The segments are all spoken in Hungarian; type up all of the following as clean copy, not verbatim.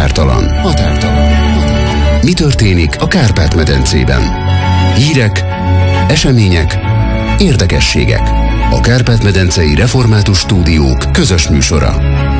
Határtalan. Mi történik a Kárpát-medencében? Hírek, események, érdekességek. A Kárpát-medencei Református Stúdiók közös műsora.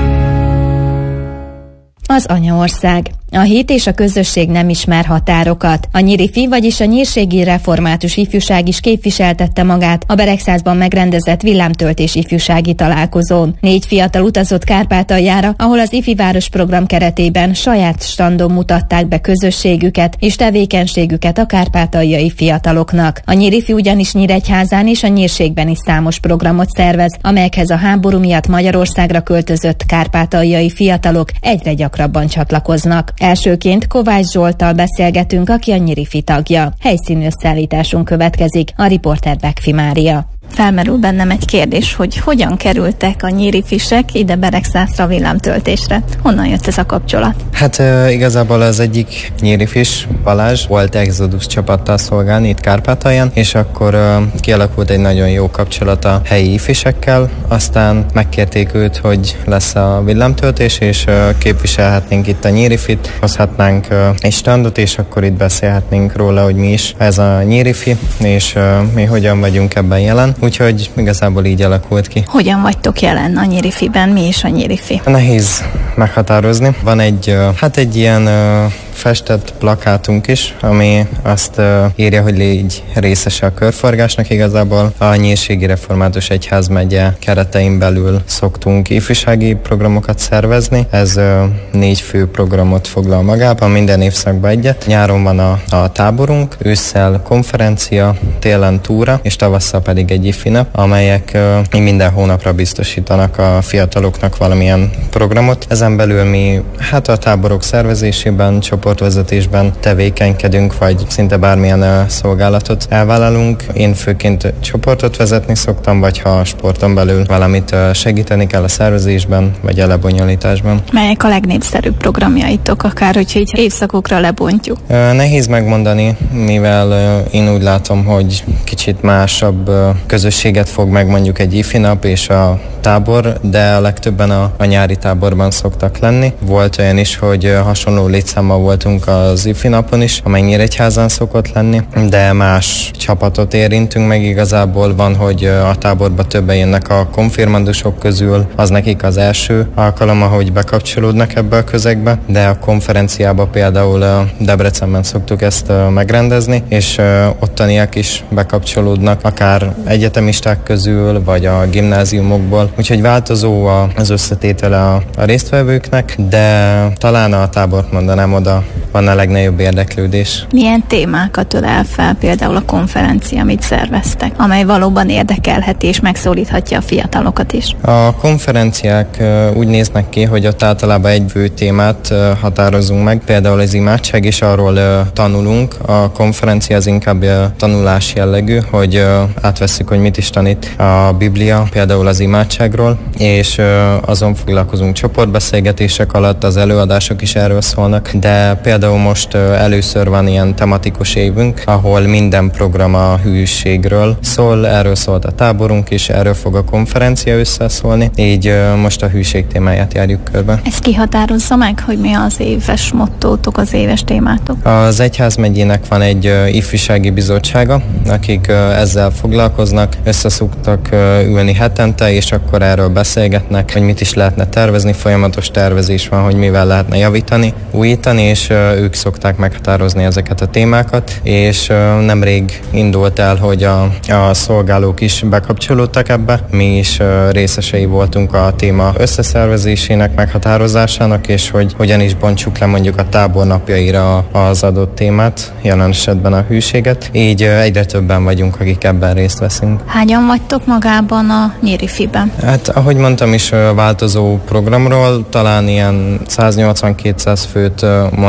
Az anyaország. A hit és a közösség nem ismer határokat. A Nyirifi, vagyis a Nyírségi Református Ifjúság is képviseltette magát a Beregszázban megrendezett villámtöltés ifjúsági találkozón. 4 fiatal utazott Kárpátaljára, ahol az Ifi Város program keretében saját standon mutatták be közösségüket és tevékenységüket a kárpátaljai fiataloknak. A Nyirifi ugyanis Nyíregyházán és a Nyírségben is számos programot szervez, amelyekhez a háború miatt Magyarországra költözött kárpátaljai fiatalok egyre gyakrabban csatlakoznak. Elsőként Kovács Zsolttal beszélgetünk, aki a Nyirifi tagja. Helyszíni összeállításunk következik, a riporter Bekfi Mária. Felmerül bennem egy kérdés, hogy hogyan kerültek a nyírifisek ide Beregszászra villámtöltésre? Honnan jött ez a kapcsolat? Hát igazából az egyik nyírifis, Balázs, volt Exodus csapattal szolgálni itt Kárpátalján, és akkor kialakult egy nagyon jó kapcsolat a helyi ifisekkel, aztán megkérték őt, hogy lesz a villámtöltés, és képviselhetnénk itt a nyírifit, hozhatnánk egy standot, és akkor itt beszélhetnénk róla, hogy mi is ez a nyírifi, és mi hogyan vagyunk ebben jelen. Úgyhogy igazából így alakult ki. Hogyan vagytok jelen a Nyirifiben? Mi is a Nyirifi? Nehéz meghatározni. Van egy ilyen festett plakátunk is, ami azt írja, hogy légy részese a körforgásnak. Igazából a Nyírségi Református Egyházmegye keretein belül szoktunk ifjúsági programokat szervezni. Ez 4 fő programot foglal magában, minden évszakban egyet. Nyáron van a táborunk, ősszel konferencia, télen túra, és tavasszal pedig egy ifi nap, amelyek minden hónapra biztosítanak a fiataloknak valamilyen programot. Ezen belül mi a táborok szervezésében, csoportvezetésben tevékenykedünk, vagy szinte bármilyen szolgálatot elvállalunk. Én főként csoportot vezetni szoktam, vagy ha a sporton belül valamit segíteni kell a szervezésben, vagy a lebonyolításban. Melyek a legnépszerűbb programjaitok, akár hogyha így évszakokra lebontjuk? Nehéz megmondani, mivel én úgy látom, hogy kicsit másabb közösséget fog meg mondjuk egy ifi nap és a tábor, de a legtöbben a nyári táborban szoktak lenni. Volt olyan is, hogy hasonló létszámmal voltunk az ifi napon is, amely Nyíregyházán szokott lenni, de más csapatot érintünk meg. Igazából van, hogy a táborba többen jönnek a konfirmandusok közül, az nekik az első alkalom, ahogy bekapcsolódnak ebbe a közegbe, de a konferenciába például Debrecenben szoktuk ezt megrendezni, és ottaniak is bekapcsolódnak, akár egyetemisták közül, vagy a gimnáziumokból. Úgyhogy változó az összetétele a résztvevőknek, de talán a tábort mondanám, oda van a legnagyobb érdeklődés. Milyen témákat ölel fel például a konferencia, amit szerveztek, amely valóban érdekelheti és megszólíthatja a fiatalokat is? A konferenciák úgy néznek ki, hogy ott általában egy fő témát határozunk meg, például az imádság, és arról tanulunk. A konferencia az inkább tanulás jellegű, hogy átvesszük, hogy mit is tanít a Biblia, például az imádságról, és azon foglalkozunk csoportbeszélgetések alatt, az előadások is erről szólnak, de például most először van ilyen tematikus évünk, ahol minden program a hűségről szól, erről szólt a táborunk is, erről fog a konferencia összeszólni, így most a hűség témáját járjuk körbe. Ez kihatározza meg, hogy mi az éves mottótok, az éves témátok? Az Egyházmegyének van egy ifjúsági bizottsága, akik ezzel foglalkoznak, összeszoktak ülni hetente, és akkor erről beszélgetnek, hogy mit is lehetne tervezni, folyamatos tervezés van, hogy mivel lehetne javítani, újítani, és ők szokták meghatározni ezeket a témákat, és nemrég indult el, hogy a szolgálók is bekapcsolódtak ebbe. Mi is részesei voltunk a téma összeszervezésének, meghatározásának, és hogy hogyan is bontsuk le mondjuk a tábor napjaira az adott témát, jelen esetben a hűséget. Így egyre többen vagyunk, akik ebben részt veszünk. Hányan vagytok magában a Nyirifiben? Hát, ahogy mondtam is, változó programról, talán ilyen 180-200 főt mondanék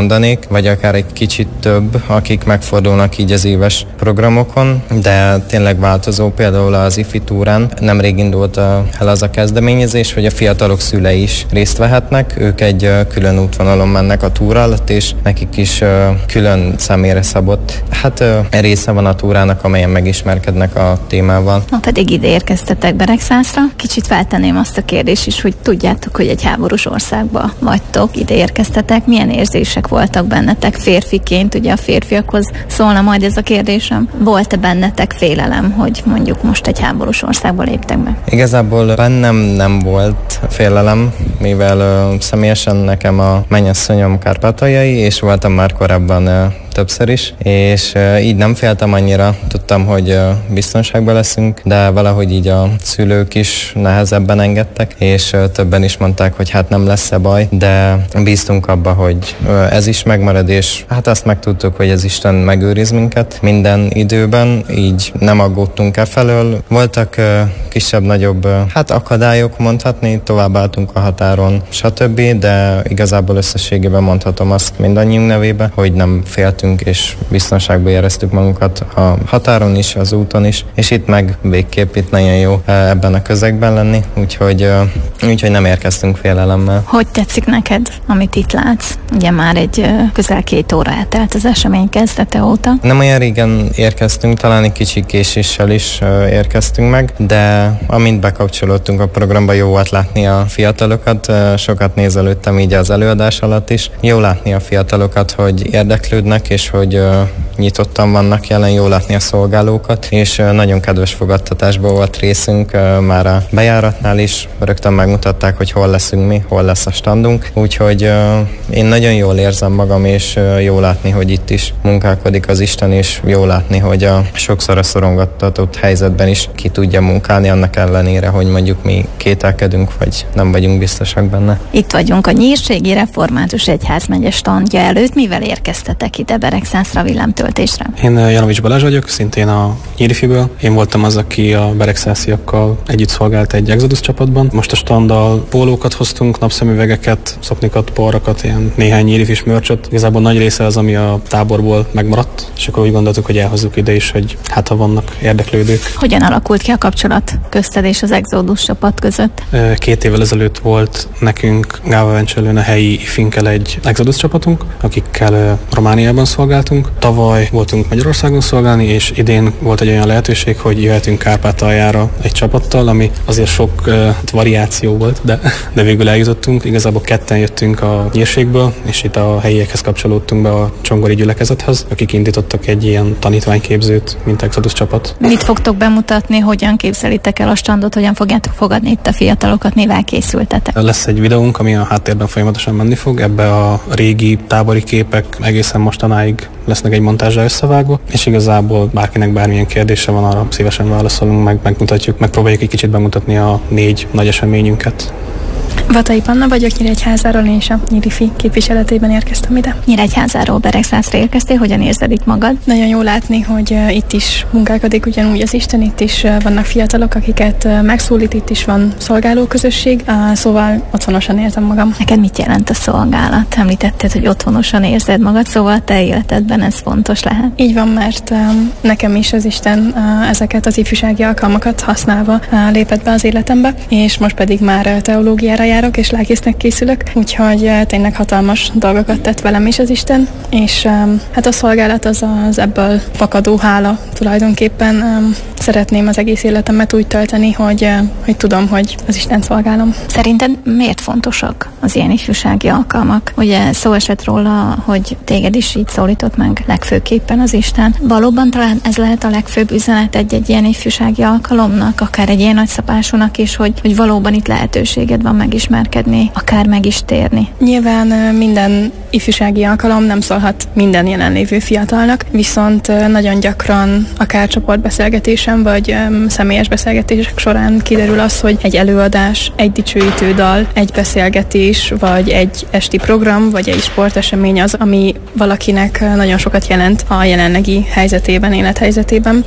mondanék, vagy akár egy kicsit több, akik megfordulnak így az éves programokon, de tényleg változó. Például az IFI túrán nemrég indult el az a kezdeményezés, hogy a fiatalok szülei is részt vehetnek. Ők egy külön útvonalon mennek a túra alatt, és nekik is külön személyre szabott része van a túrának, amelyen megismerkednek a témával. Ma pedig ide érkeztetek Beregszászra. Kicsit feltenném azt a kérdést is, hogy tudjátok, hogy egy háborús országba vagytok, ide érkeztetek. Milyen érzések voltak bennetek férfiként? Ugye a férfiakhoz szólna majd ez a kérdésem. Volt-e bennetek félelem, hogy mondjuk most egy háborús országba léptek be? Igazából bennem nem volt félelem, mivel személyesen nekem a mennyasszonyom kárpátaljai, és voltam már korábban többször is, és így nem féltem annyira, tudtam, hogy biztonságban leszünk, de valahogy így a szülők is nehezebben engedtek, és többen is mondták, hogy hát nem lesz-e baj, de bíztunk abba, hogy ez is megmarad, és hát azt megtudtuk, hogy az Isten megőriz minket minden időben, így nem aggódtunk e felől. Voltak kisebb-nagyobb akadályok mondhatni, továbbálltunk a határon, stb., de igazából összességében mondhatom azt mindannyiunk nevébe, hogy nem féltünk, és biztonságban éreztük magunkat a határon is, az úton is, és itt meg végképp itt nagyon jó ebben a közegben lenni, úgyhogy nem érkeztünk félelemmel. Hogy tetszik neked, amit itt látsz? Ugye már egy közel 2 óra eltelt az esemény kezdete óta. Nem olyan régen érkeztünk, talán egy kicsi késéssel is érkeztünk meg, de amint bekapcsolódtunk a programba, jó volt látni a fiatalokat, sokat nézelődtem így az előadás alatt is. Jó látni a fiatalokat, hogy érdeklődnek, és hogy nyitottan vannak jelen, jó látni a szolgálókat, és nagyon kedves fogadtatásban volt részünk már a bejáratnál is, rögtön megmutatták, hogy hol leszünk mi, hol lesz a standunk, úgyhogy én nagyon jól érzem magam, és jó látni, hogy itt is munkálkodik az Isten, és jó látni, hogy sokszor a szorongattatott helyzetben is ki tudja munkálni, annak ellenére, hogy mondjuk mi kételkedünk, vagy nem vagyunk biztosak benne. Itt vagyunk a Nyírségi Református Egyházmegye standja előtt. Mivel érkeztetek ide Beregszászra villámtöltésre? Én Janovics Balázs vagyok, szintén a Nyírifiből. Én voltam az, aki a beregszásziakkal együtt szolgált egy Exodus csapatban. Most a standdal pólókat hoztunk, napszemüvegeket, szoknikat, porrakat, ilyen néhány nyírifis mörcsöt. Igazából nagy része az, ami a táborból megmaradt, és akkor úgy gondoltuk, hogy elhozzuk ide is, hogy hát ha vannak érdeklődők. Hogyan alakult ki a kapcsolat közted és az Exodus csapat között? 2 évvel ezelőtt volt nekünk Gávavencselőn a helyi ifinkkel egy Exodus csapatunk, akikkel Romániában szolgáltunk. Tavaly voltunk Magyarországon szolgálni, és idén volt egy olyan lehetőség, hogy jöhetünk Kárpátaljára egy csapattal, ami azért sok variáció volt, de végül eljutottunk. Igazából 2-en jöttünk a Nyírségből, és itt a helyiekhez kapcsolódtunk be a csongori gyülekezethez, akik indítottak egy ilyen tanítványképzőt, mint Exodus csapat. Mit fogtok bemutatni, hogyan képzelitek el a standot, hogyan fogjátok fogadni itt a fiatalokat, mivel készültetek? Lesz egy videónk, ami a háttérben folyamatosan menni fog. Ebbe a régi tábori képek egészen mostanáig lesznek egy montázsra összevágva, és igazából bárkinek bármilyen kérdése van, arra szívesen válaszolunk, megmutatjuk, megpróbáljuk egy kicsit bemutatni a 4 nagy eseményünket. Vatai Panna vagyok, Nyíregyházáról, én is a Nyírifi képviseletében érkeztem ide. Nyíregyházáról Beregszászra érkeztél, hogyan érzed itt magad? Nagyon jó látni, hogy itt is munkálkodik ugyanúgy az Isten, itt is vannak fiatalok, akiket megszólít, itt is van szolgálóközösség, szóval otthonosan érzem magam. Neked mit jelent a szolgálat? Említetted, hogy otthonosan érzed magad, szóval te életedben ez fontos lehet. Így van, mert nekem is az Isten ezeket az ifjúsági alkalmakat használva lépett be az életembe, és most pedig már teológiára járok, és lelkésznek készülök, úgyhogy tényleg hatalmas dolgokat tett velem is az Isten, és hát a szolgálat az ebből fakadó hála tulajdonképpen. Szeretném az egész életemet úgy tölteni, hogy tudom, hogy az Isten szolgálom. Szerinted miért fontosak az ilyen ifjúsági alkalmak? Ugye szó esett róla, hogy téged is így szólított meg legfőképpen az Isten. Valóban talán ez lehet a legfőbb üzenet egy ilyen ifjúsági alkalomnak, akár egy ilyen nagyszabásúnak is, hogy valóban itt lehetőséged van megismerkedni, akár meg is térni. Nyilván minden ifjúsági alkalom nem szólhat minden jelenlévő fiatalnak, viszont nagyon gyakran akár csoportbeszélgetésen vagy személyes beszélgetések során kiderül az, hogy egy előadás, egy dicsőítő dal, egy beszélgetés, vagy egy esti program, vagy egy sportesemény az, ami valakinek nagyon sokat jelent a jelenlegi helyzetében, élethelyzetében,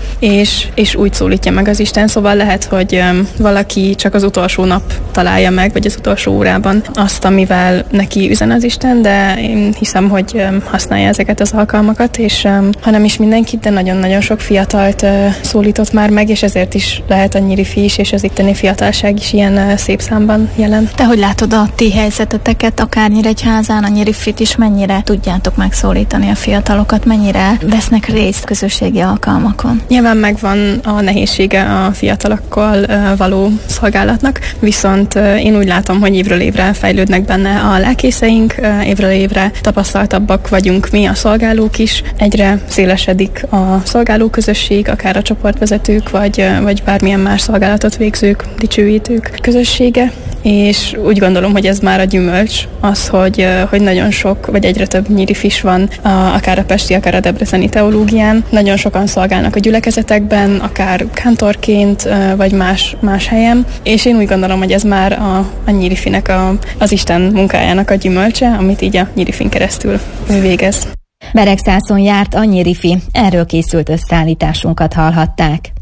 és úgy szólítja meg az Isten, szóval lehet, hogy valaki csak az utolsó nap találja meg, vagy az utolsó utolsó órában azt, amivel neki üzen az Isten, de én hiszem, hogy használja ezeket az alkalmakat, és ha nem is mindenkit, de nagyon-nagyon sok fiatalt szólított már meg, és ezért is lehet a nyírifi is, és az itteni fiatalság is ilyen szép számban jelen. Te hogy látod a ti helyzeteteket, akár Nyíregyházán, a nyírifit is, mennyire tudjátok megszólítani a fiatalokat, mennyire vesznek részt közösségi alkalmakon? Nyilván megvan a nehézsége a fiatalokkal való szolgálatnak, viszont én úgy látom, hogy évről évre fejlődnek benne a lelkészeink, évről évre tapasztaltabbak vagyunk mi, a szolgálók is, egyre szélesedik a szolgálóközösség, akár a csoportvezetők, vagy bármilyen más szolgálatot végzők, dicsőítők közössége, és úgy gondolom, hogy ez már a gyümölcs, az, hogy nagyon sok, vagy egyre több nyírifis van, akár a pesti, akár a debreceni teológián. Nagyon sokan szolgálnak a gyülekezetekben, akár kántorként, vagy más helyen, és én úgy gondolom, hogy ez már a nyírifinek, az Isten munkájának a gyümölcse, amit így a nyírifin keresztül ő végez. Beregszászon járt a nyírifi, erről készült összeállításunkat hallhatták.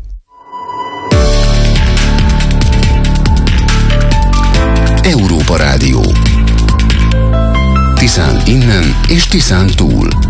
Európa Rádió. Tiszán innen és Tiszán túl.